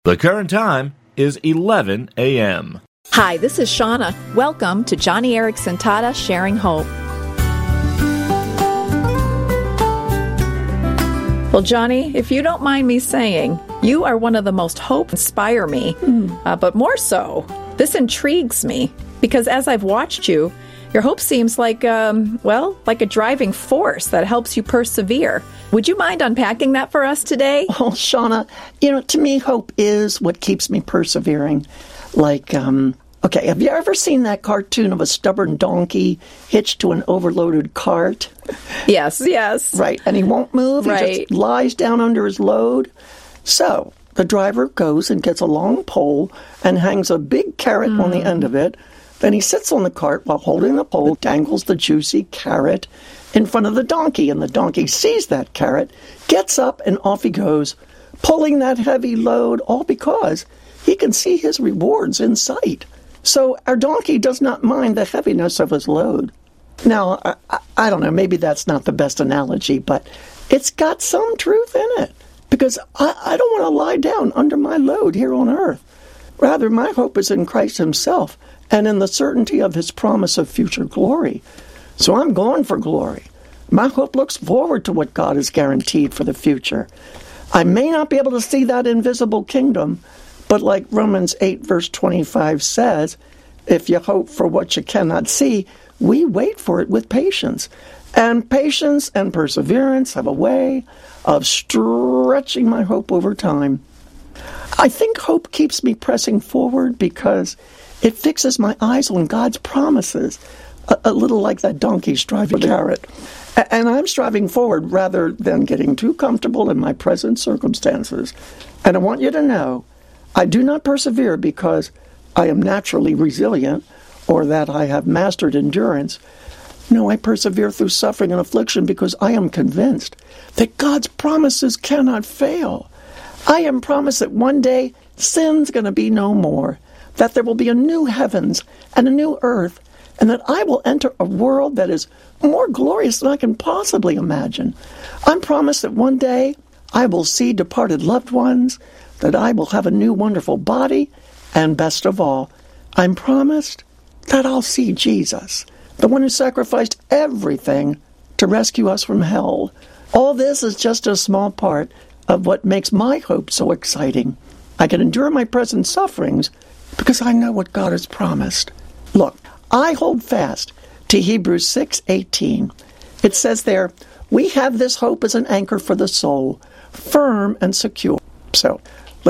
The current time is 11 a.m. Hi, this is Shauna. Welcome to Johnny Erickson Tata Sharing Hope. Well, Johnny, if you don't mind me saying, you are one of the most hope-inspire me. But more so, this intrigues me, because as I've watched you, your hope seems like a driving force that helps you persevere. Would you mind unpacking that for us today? Oh, Shauna, to me, hope is what keeps me persevering. Okay, have you ever seen that cartoon of a stubborn donkey hitched to an overloaded cart? Yes. Right, and he won't move. Right. He just lies down under his load. So the driver goes and gets a long pole and hangs a big carrot on the end of it. Then he sits on the cart while holding the pole, dangles the juicy carrot in front of the donkey, and the donkey sees that carrot, gets up, and off he goes, pulling that heavy load, all because he can see his rewards in sight. So our donkey does not mind the heaviness of his load. Now, I don't know, maybe that's not the best analogy, but it's got some truth in it, because I don't want to lie down under my load here on earth. Rather, my hope is in Christ himself and in the certainty of his promise of future glory. So I'm going for glory. My hope looks forward to what God has guaranteed for the future. I may not be able to see that invisible kingdom, but like Romans 8 verse 25 says, if you hope for what you cannot see, we wait for it with patience. And patience and perseverance have a way of stretching my hope over time. I think hope keeps me pressing forward because it fixes my eyes on God's promises, a little like that donkey striving the carrot. And I'm striving forward rather than getting too comfortable in my present circumstances. And I want you to know, I do not persevere because I am naturally resilient or that I have mastered endurance. No, I persevere through suffering and affliction because I am convinced that God's promises cannot fail. I am promised that one day sin's going to be no more, that there will be a new heavens and a new earth, and that I will enter a world that is more glorious than I can possibly imagine. I'm promised that one day I will see departed loved ones, that I will have a new wonderful body, and best of all, I'm promised that I'll see Jesus, the one who sacrificed everything to rescue us from hell. All this is just a small part of what makes my hope so exciting. I can endure my present sufferings because I know what God has promised. Look, I hold fast to Hebrews 6:18. It says there, we have this hope as an anchor for the soul, firm and secure. So